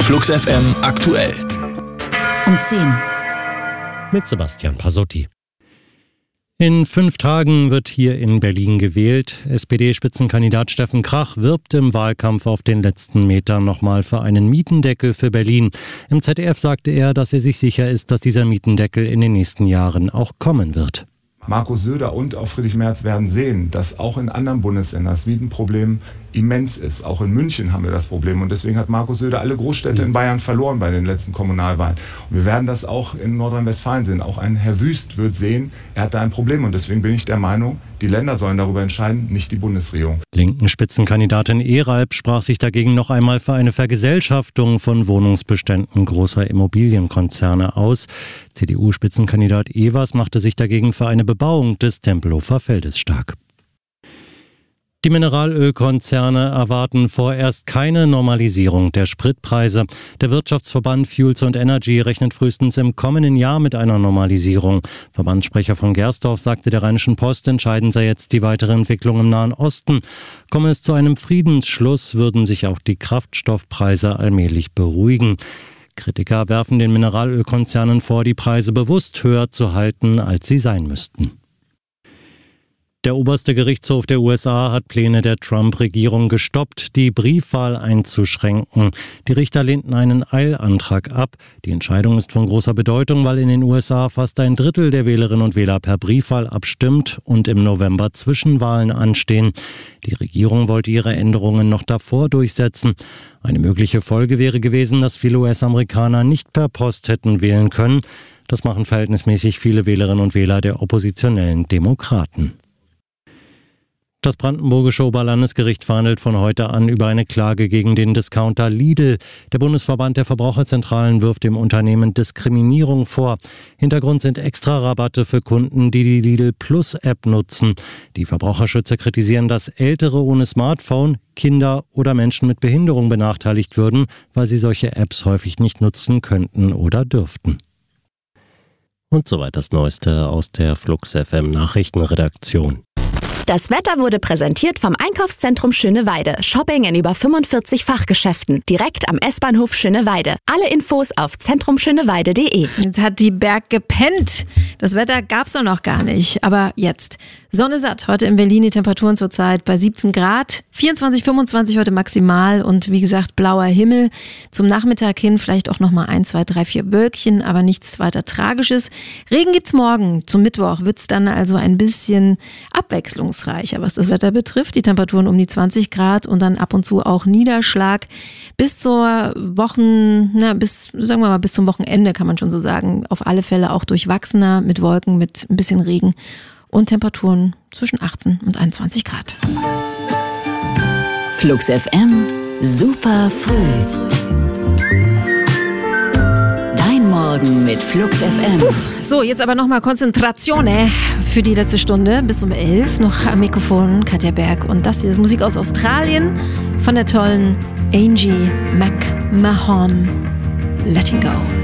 Flux FM aktuell. Um 10. Mit Sebastian Pasotti. In 5 Tagen wird hier in Berlin gewählt. SPD-Spitzenkandidat Steffen Krach wirbt im Wahlkampf auf den letzten Metern nochmal für einen Mietendeckel für Berlin. Im ZDF sagte er, dass er sich sicher ist, dass dieser Mietendeckel in den nächsten Jahren auch kommen wird. Markus Söder und auch Friedrich Merz werden sehen, dass auch in anderen Bundesländern das Mietenproblem immens ist. Auch in München haben wir das Problem. Und deswegen hat Markus Söder alle Großstädte in Bayern verloren bei den letzten Kommunalwahlen. Und wir werden das auch in Nordrhein-Westfalen sehen. Auch ein Herr Wüst wird sehen, er hat da ein Problem. Und deswegen bin ich der Meinung, die Länder sollen darüber entscheiden, nicht die Bundesregierung. Linken Spitzenkandidatin Eralb sprach sich dagegen noch einmal für eine Vergesellschaftung von Wohnungsbeständen großer Immobilienkonzerne aus. CDU-Spitzenkandidat Evers machte sich dagegen für eine Bebauung des Tempelhofer Feldes stark. Die Mineralölkonzerne erwarten vorerst keine Normalisierung der Spritpreise. Der Wirtschaftsverband Fuels & Energy rechnet frühestens im kommenden Jahr mit einer Normalisierung. Verbandssprecher von Gersdorf sagte der Rheinischen Post, entscheidend sei jetzt die weitere Entwicklung im Nahen Osten. Komme es zu einem Friedensschluss, würden sich auch die Kraftstoffpreise allmählich beruhigen. Kritiker werfen den Mineralölkonzernen vor, die Preise bewusst höher zu halten, als sie sein müssten. Der oberste Gerichtshof der USA hat Pläne der Trump-Regierung gestoppt, die Briefwahl einzuschränken. Die Richter lehnten einen Eilantrag ab. Die Entscheidung ist von großer Bedeutung, weil in den USA fast 1/3 der Wählerinnen und Wähler per Briefwahl abstimmt und im November Zwischenwahlen anstehen. Die Regierung wollte ihre Änderungen noch davor durchsetzen. Eine mögliche Folge wäre gewesen, dass viele US-Amerikaner nicht per Post hätten wählen können. Das machen verhältnismäßig viele Wählerinnen und Wähler der oppositionellen Demokraten. Das brandenburgische Oberlandesgericht verhandelt von heute an über eine Klage gegen den Discounter Lidl. Der Bundesverband der Verbraucherzentralen wirft dem Unternehmen Diskriminierung vor. Hintergrund sind Extrarabatte für Kunden, die die Lidl Plus App nutzen. Die Verbraucherschützer kritisieren, dass Ältere ohne Smartphone, Kinder oder Menschen mit Behinderung benachteiligt würden, weil sie solche Apps häufig nicht nutzen könnten oder dürften. Und soweit das Neueste aus der Flux FM Nachrichtenredaktion. Das Wetter wurde präsentiert vom Einkaufszentrum Schöneweide. Shopping in über 45 Fachgeschäften. Direkt am S-Bahnhof Schöneweide. Alle Infos auf zentrumschöneweide.de. Jetzt hat die Berg gepennt. Das Wetter gab's doch noch gar nicht. Aber jetzt. Sonne satt. Heute in Berlin die Temperaturen zurzeit bei 17 Grad. 24, 25 heute maximal. Und wie gesagt, blauer Himmel. Zum Nachmittag hin vielleicht auch nochmal 1, 2, 3, 4 Wölkchen. Aber nichts weiter Tragisches. Regen gibt's morgen. Zum Mittwoch wird's dann also ein bisschen abwechslungsreicher, was das Wetter betrifft. Die Temperaturen um die 20 Grad und dann ab und zu auch Niederschlag. Bis zur bis zum Wochenende kann man schon so sagen. Auf alle Fälle auch durchwachsener mit Wolken, mit ein bisschen Regen und Temperaturen zwischen 18 und 21 Grad. Flux FM, super früh. Dein Morgen mit Flux FM. So, jetzt aber nochmal Konzentration für die letzte Stunde bis um 11. Noch am Mikrofon Katja Berg. Und das hier ist Musik aus Australien von der tollen Angie McMahon. Letting Go.